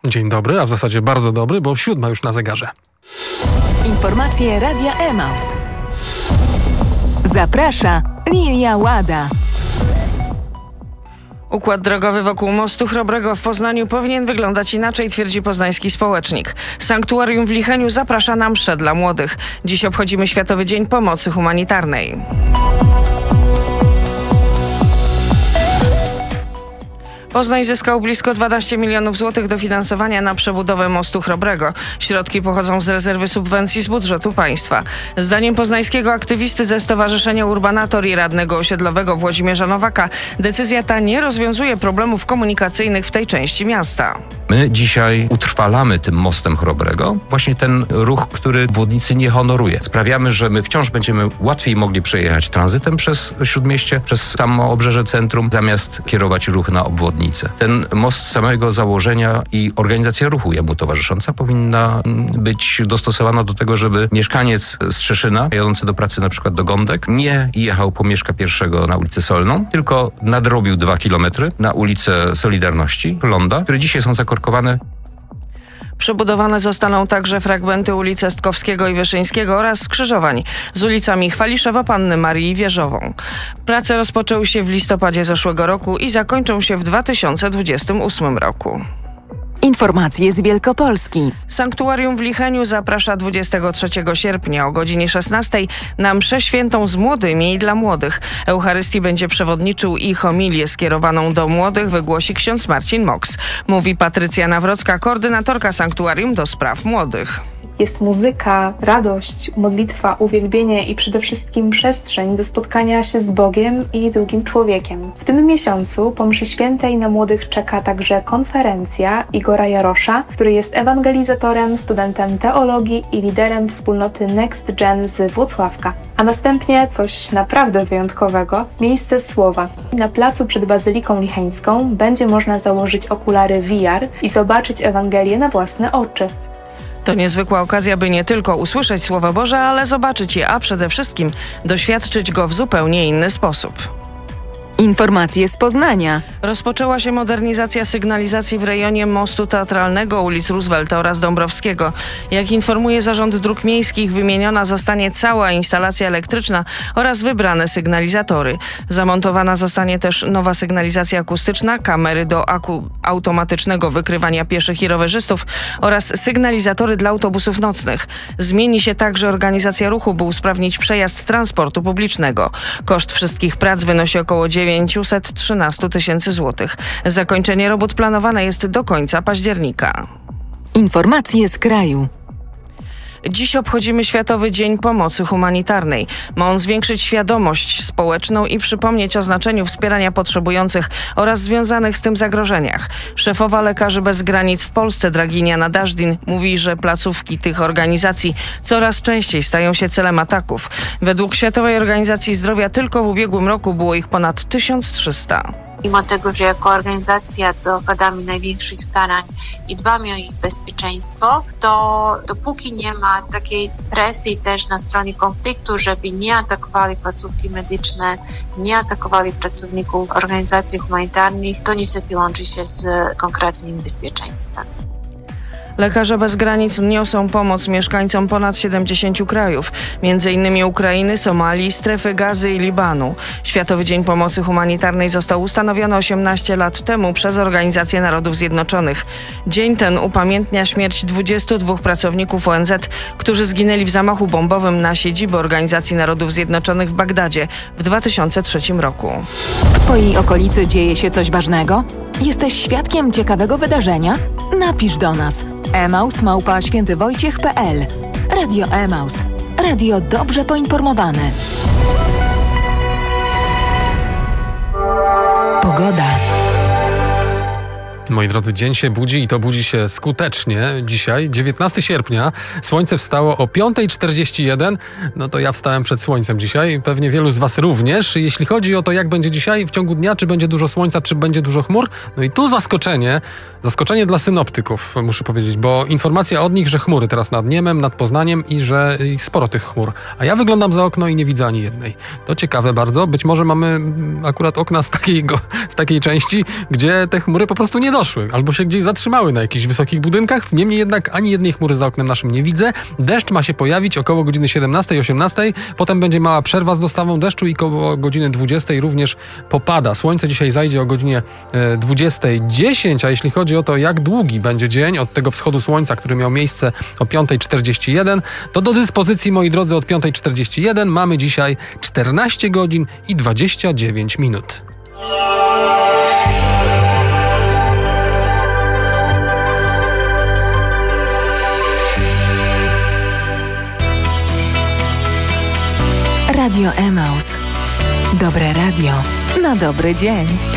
Dzień dobry, a w zasadzie bardzo dobry, bo 7 już na zegarze. Informacje Radia Emaus. Zaprasza Lilia Łada. Układ drogowy wokół mostu Chrobrego w Poznaniu powinien wyglądać inaczej, twierdzi poznański społecznik. Sanktuarium w Licheniu zaprasza na msze dla młodych. Dziś obchodzimy Światowy Dzień Pomocy Humanitarnej. Poznań zyskał blisko 12 milionów złotych dofinansowania na przebudowę mostu Chrobrego. Środki pochodzą z rezerwy subwencji z budżetu państwa. Zdaniem poznańskiego aktywisty ze Stowarzyszenia Urbanator i radnego osiedlowego Włodzimierza Nowaka, decyzja ta nie rozwiązuje problemów komunikacyjnych w tej części miasta. My dzisiaj utrwalamy tym mostem Chrobrego właśnie ten ruch, który obwodnicy nie honoruje. Sprawiamy, że my wciąż będziemy łatwiej mogli przejechać tranzytem przez Śródmieście, przez samo obrzeże centrum, zamiast kierować ruch na obwodnicę. Ten most z samego założenia i organizacja ruchu jemu towarzysząca powinna być dostosowana do tego, żeby mieszkaniec z Trzeszyna, jadący do pracy na przykład do Gądek, nie jechał po Mieszka I na ulicę Solną, tylko nadrobił 2 kilometry na ulicę Solidarności, Ląda, które dzisiaj są zakorkowane. Przebudowane zostaną także fragmenty ulicy Stkowskiego i Wyszyńskiego oraz skrzyżowań z ulicami Chwaliszewa, Panny Marii i Wieżową. Prace rozpoczęły się w listopadzie zeszłego roku i zakończą się w 2028 roku. Informacje z Wielkopolski. Sanktuarium w Licheniu zaprasza 23 sierpnia o godzinie 16 na mszę świętą z młodymi i dla młodych. Eucharystii będzie przewodniczył i homilię skierowaną do młodych wygłosi ksiądz Marcin Moks. Mówi Patrycja Nawrocka, koordynatorka Sanktuarium do spraw młodych. Jest muzyka, radość, modlitwa, uwielbienie i przede wszystkim przestrzeń do spotkania się z Bogiem i drugim człowiekiem. W tym miesiącu po mszy świętej na młodych czeka także konferencja Igora Jarosza, który jest ewangelizatorem, studentem teologii i liderem wspólnoty Next Gen z Włocławka. A następnie coś naprawdę wyjątkowego, miejsce słowa. Na placu przed Bazyliką Licheńską będzie można założyć okulary VR i zobaczyć Ewangelię na własne oczy. To niezwykła okazja, by nie tylko usłyszeć Słowo Boże, ale zobaczyć je, a przede wszystkim doświadczyć go w zupełnie inny sposób. Informacje z Poznania. Rozpoczęła się modernizacja sygnalizacji w rejonie mostu Teatralnego, ulic Roosevelta oraz Dąbrowskiego. Jak informuje Zarząd Dróg Miejskich, wymieniona zostanie cała instalacja elektryczna oraz wybrane sygnalizatory. Zamontowana zostanie też nowa sygnalizacja akustyczna, kamery do automatycznego wykrywania pieszych i rowerzystów oraz sygnalizatory dla autobusów nocnych. Zmieni się także organizacja ruchu, by usprawnić przejazd transportu publicznego. Koszt wszystkich prac wynosi około 913 tysięcy złotych. Zakończenie robót planowane jest do końca października. Informacje z kraju. Dziś obchodzimy Światowy Dzień Pomocy Humanitarnej. Ma on zwiększyć świadomość społeczną i przypomnieć o znaczeniu wspierania potrzebujących oraz związanych z tym zagrożeniach. Szefowa Lekarzy Bez Granic w Polsce Draginia Nadażdin mówi, że placówki tych organizacji coraz częściej stają się celem ataków. Według Światowej Organizacji Zdrowia tylko w ubiegłym roku było ich ponad 1300. Mimo tego, że jako organizacja dokładamy największych starań i dbamy o ich bezpieczeństwo, to dopóki nie ma takiej presji też na stronie konfliktu, żeby nie atakowali placówki medyczne, nie atakowali pracowników organizacji humanitarnych, to niestety łączy się z konkretnym bezpieczeństwem. Lekarze Bez Granic niosą pomoc mieszkańcom ponad 70 krajów, m.in. Ukrainy, Somalii, Strefy Gazy i Libanu. Światowy Dzień Pomocy Humanitarnej został ustanowiony 18 lat temu przez Organizację Narodów Zjednoczonych. Dzień ten upamiętnia śmierć 22 pracowników ONZ, którzy zginęli w zamachu bombowym na siedzibę Organizacji Narodów Zjednoczonych w Bagdadzie w 2003 roku. W Twojej okolicy dzieje się coś ważnego? Jesteś świadkiem ciekawego wydarzenia? Napisz do nas. emaus@świętywojciech.pl. Radio Emaus. Radio dobrze poinformowane. Pogoda. Moi drodzy, dzień się budzi i to budzi się skutecznie. Dzisiaj, 19 sierpnia, słońce wstało o 5:41. No to ja wstałem przed słońcem dzisiaj. Pewnie wielu z was również. Jeśli chodzi o to, jak będzie dzisiaj w ciągu dnia, czy będzie dużo słońca, czy będzie dużo chmur. No i tu zaskoczenie dla synoptyków, muszę powiedzieć, bo informacja od nich, że chmury teraz nad Niemem, nad Poznaniem i że sporo tych chmur. A ja wyglądam za okno i nie widzę ani jednej. To ciekawe bardzo. Być może mamy akurat okna z takiej części, gdzie te chmury po prostu nie doszły, albo się gdzieś zatrzymały na jakichś wysokich budynkach. Niemniej jednak ani jednej chmury za oknem naszym nie widzę. Deszcz ma się pojawić około godziny 17-18. Potem będzie mała przerwa z dostawą deszczu i koło godziny 20 również popada. Słońce dzisiaj zajdzie o godzinie 20:10, a jeśli chodzi o to, jak długi będzie dzień od tego wschodu słońca, który miał miejsce o 5:41, to do dyspozycji, moi drodzy, od 5:41 mamy dzisiaj 14 godzin i 29 minut. Radio Emaus. Dobre radio na dobry dzień.